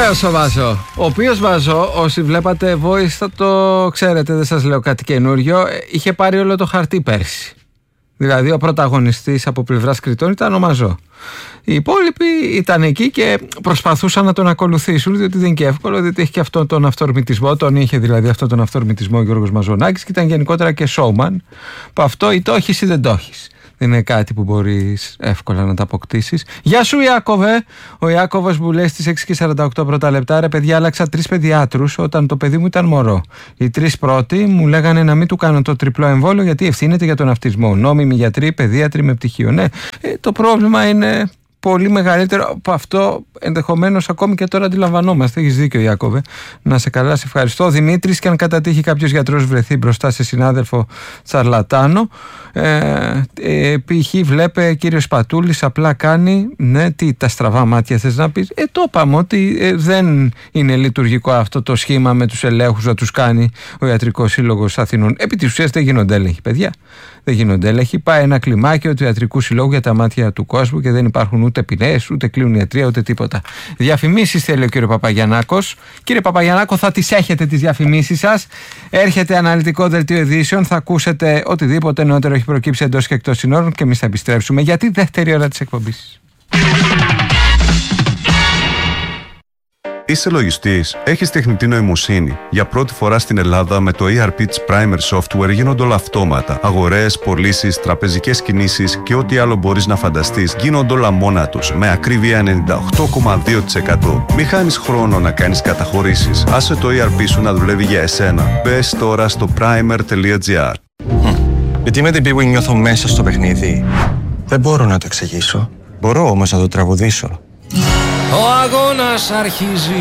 Ωραίος ο Βαζό. Ο οποίος Βαζό, όσοι βλέπατε Voice θα το ξέρετε, δεν σας λέω κάτι καινούριο, είχε πάρει όλο το χαρτί πέρσι. Δηλαδή ο πρωταγωνιστής από πλευράς Κρητών ήταν ο Μαζό. Οι υπόλοιποι ήταν εκεί και προσπαθούσαν να τον ακολουθήσουν, διότι δεν είναι και εύκολο, διότι έχει και αυτόν τον αυτορμητισμό. Τον είχε δηλαδή αυτόν τον αυτορμητισμό ο Γιώργος Μαζονάκης και ήταν γενικότερα και showman. Που αυτό ή το έχεις ή δεν το έχεις. Δεν είναι κάτι που μπορείς εύκολα να τα αποκτήσεις. Γεια σου Ιάκωβε. Ο Ιάκωβος μου λέει στις 6:48 πρώτα λεπτά: ρε παιδιά, άλλαξα 3 παιδιάτρους όταν το παιδί μου ήταν μωρό. Οι 3 πρώτοι μου λέγανε να μην του κάνω το τριπλό εμβόλιο γιατί ευθύνεται για τον αυτισμό. Νόμιμοι γιατροί, παιδίατροι με πτυχίο. Ναι, το πρόβλημα είναι πολύ μεγαλύτερο από αυτό, ενδεχομένως ακόμη και τώρα αντιλαμβανόμαστε. Έχεις δίκιο, Ιάκωβε. Να σε καλά, σε ευχαριστώ. Ο Δημήτρης, και αν κατά τύχη κάποιος γιατρός βρεθεί μπροστά σε συνάδελφο τσαρλατάνο, π.χ. βλέπε κύριος Πατούλης, απλά κάνει, ναι, τι, τα στραβά μάτια θες να πεις. Το είπαμε ότι δεν είναι λειτουργικό αυτό το σχήμα με τους ελέγχους να τους κάνει ο Ιατρικός Σύλλογος Αθηνών. Επί της ουσίας δεν γίνονται έλεγχοι, παιδιά. Δεν γίνονται έλεγχοι. Πάει ένα κλιμάκιο του Ιατρικού Συλλόγου για τα μάτια του κόσμου και δεν υπάρχουν ούτε ποινές, ούτε κλείνουν ιατρία, ούτε τίποτα. Διαφημίσεις θέλει ο κύριο Παπαγιαννάκος. Κύριε Παπαγιαννάκο, θα τις έχετε τις διαφημίσεις σας. Έρχεται αναλυτικό δελτίο ειδήσεων. Θα ακούσετε οτιδήποτε νεότερο έχει προκύψει εντός και εκτός συνόρων και εμείς θα επιστρέψουμε για τη δεύτερη ώρα της εκπομπής. Είσαι λογιστής, έχεις τεχνητή νοημοσύνη. Για πρώτη φορά στην Ελλάδα με το ERP της Primer Software γίνονται όλα αυτόματα. Αγορές, πωλήσεις, τραπεζικές κινήσεις και ό,τι άλλο μπορείς να φανταστείς γίνονται όλα μόνα τους, με ακρίβεια 98,2%. Μη χάνεις χρόνο να κάνεις καταχωρήσεις. Άσε το ERP σου να δουλεύει για εσένα. Μπες τώρα στο primer.gr. Γιατί με την πίγου νιώθω μέσα στο παιχνίδι. Δεν μπορώ να το εξηγήσω. Μπορώ όμως να το τραγουδήσω. Ο αγώνας αρχίζει.